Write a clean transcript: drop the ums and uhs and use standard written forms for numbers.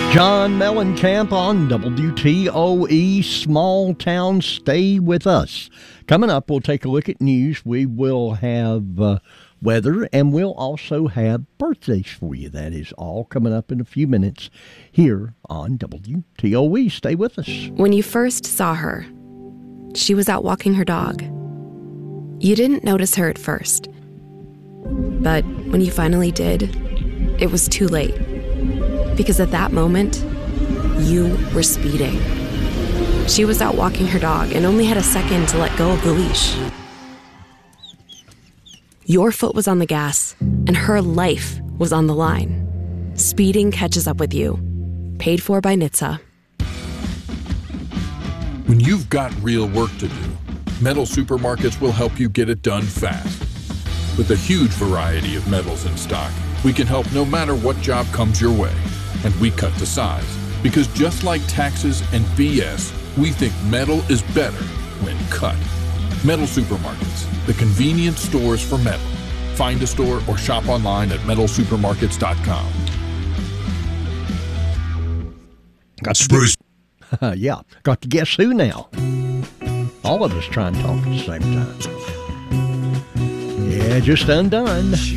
John Mellencamp on WTOE Small Town. Stay with us. Coming up, we'll take a look at news. We will have weather, and we'll also have birthdays for you. That is all coming up in a few minutes here on WTOE. Stay with us. When you first saw her, she was out walking her dog. You didn't notice her at first. But when you finally did, it was too late. Because at that moment, you were speeding. She was out walking her dog and only had a second to let go of the leash. Your foot was on the gas, and her life was on the line. Speeding catches up with you. Paid for by NHTSA. When you've got real work to do, Metal Supermarkets will help you get it done fast. With a huge variety of metals in stock, we can help no matter what job comes your way. And we cut to size. Because just like taxes and BS, we think metal is better when cut. Metal Supermarkets, the convenient stores for metal. Find a store or shop online at metalsupermarkets.com. Got Spruce. Yeah, got to guess who now? All of us trying to talk at the same time. Yeah, just undone.